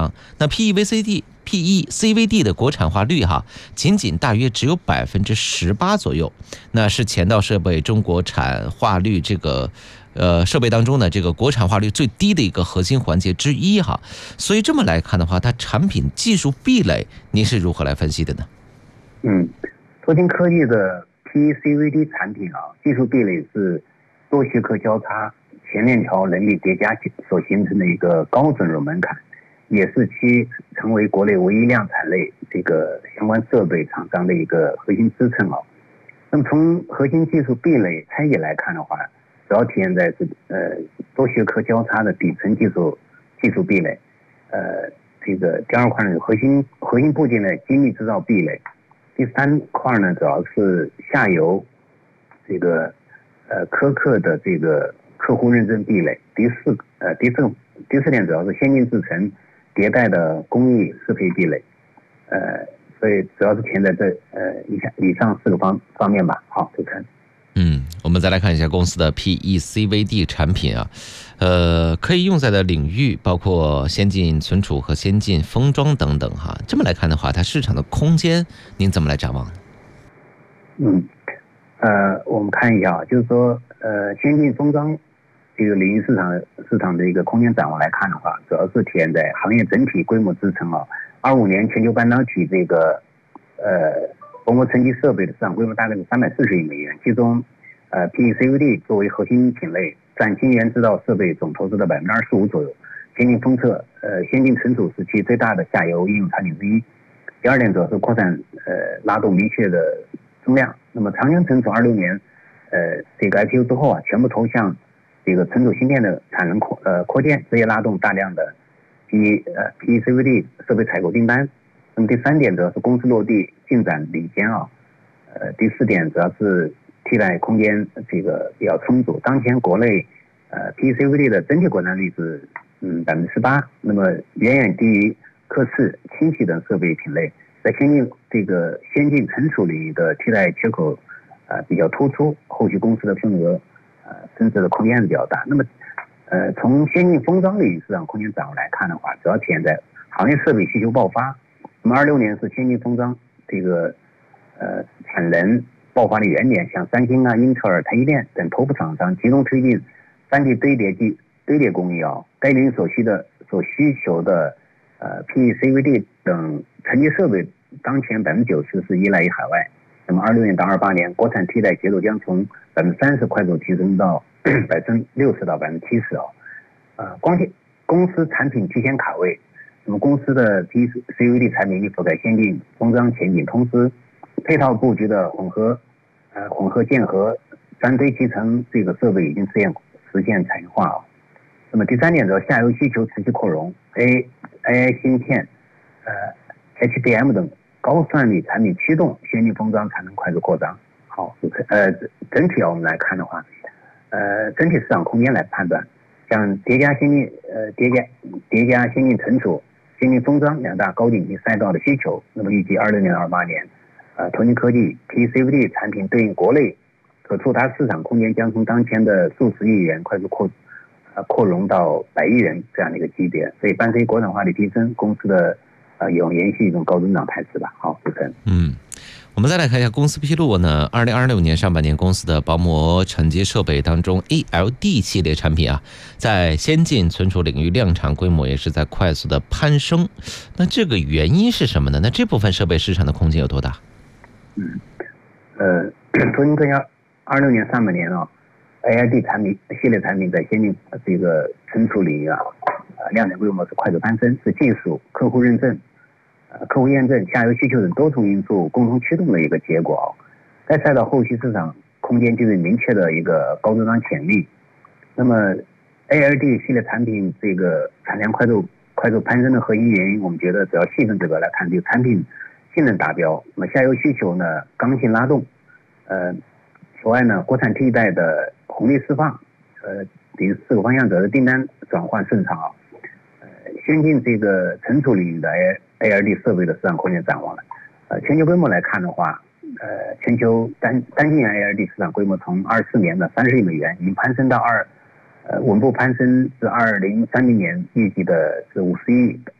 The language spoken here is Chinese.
场，那 PECVD 的国产化率仅大约只有18%左右，那是前道设备中国产化率这个设备当中呢，这个国产化率最低的一个核心环节之一所以这么来看的话，它产品技术壁垒，您是如何来分析的呢？ 拓金科技的 PECVD 产品技术壁垒是多学科交叉、前链条能力叠加所形成的一个高准入门槛，也是其成为国内唯一量产类这个相关设备厂商的一个核心支撑那么从核心技术壁垒拆解来看的话，主要体现在是多学科交叉的底层技术壁垒，这个第二块呢核心部件的精密制造壁垒，第三块呢主要是下游这个苛刻的这个客户认证壁垒，第四点主要是先进制程迭代的工艺适配壁垒，所以主要是体现在这以上4个方面吧。好，主持人。 我们再来看一下公司的 PECVD 产品可以用在的领域包括先进存储和先进封装等等这么来看的话，它市场的空间您怎么来展望呢？ 我们看一下就是说先进封装这个领域市场的一个空间展望来看的话，主要是体现在行业整体规模支撑25年全球半导体这个薄膜沉积设备的市场规模大概是340亿美元，其中PECVD 作为核心品类占晶圆制造设备总投资的25%左右。先进封测先进存储是其最大的下游应用产品之一。第二点主要是扩展拉动明确的增量。那么长江存储26年这个 IPO 之后全部投向这个存储芯片的产能扩建，这也拉动大量的PECVD 设备采购订单。那么第三点主要是公司落地进展领先第四点主要是替代空间这个比较充足。当前国内PECVD 的整体国产率是18%，那么远远低于科室、氢气等设备品类，在先进存储领域的替代缺口比较突出，后续公司的份额增值的空间是比较大。那么从先进封装领域市场空间展望来看的话，主要体现在行业设备需求爆发。那么26年是先进封装这个产能爆发的元年，像三星英特尔、台积电等头部厂商集中推进 3D 堆叠工艺该领域所需求的PECVD 等沉积设备当前90%是依赖于海外。那么26年到28年国产替代节奏将从30%快速提升到60%到70%公司产品提前卡位。那么公司的 PECVD 产品已覆盖先进封装前景，同时配套布局的混合键合3堆集成这个设备已经实现产业化那么第三点呢，下游需求持续扩容 ，AI 芯片HBM 等高算力产品驱动先进封装产能快速扩张。好，整体我们来看的话，整体市场空间来判断，像叠加先进存储、先进封装两大高景气赛道的需求，那么预计26年、28年，拓金科技 PECVD 产品对应国内可触达市场空间将从当前的数十亿元快速扩容到100亿元这样的一个级别，所以伴随国产化的提升，公司的有延续一种高增长态势吧。好，主持人。 我们再来看一下公司披露呢，2026年上半年公司的薄膜沉积设备当中 ALD 系列产品在先进存储领域量产规模也是在快速的攀升。那这个原因是什么呢？那这部分设备市场的空间有多大？ 拓金科技26年上半年ALD 产品系列产品在先进这个存储领域量产规模是快速攀升，是技术、客户认证、客户验证、下游需求等多重因素共同驱动的一个结果该赛道后续市场空间具备明确的一个高增长潜力。那么 ALD 系列产品这个产量快速攀升的核心原因，我们觉得只要细分指标来看，这个产品性能达标，那么下游需求呢刚性拉动。此外呢，国产替代的红利释放，第4个方向则是订单转换顺畅先进这个存储领域的 ALD 设备的市场空间展望了。全球规模来看的话，全球单晶圆 ALD 市场规模从24年的30亿美元已经攀升到稳步攀升至2030年预计的是50亿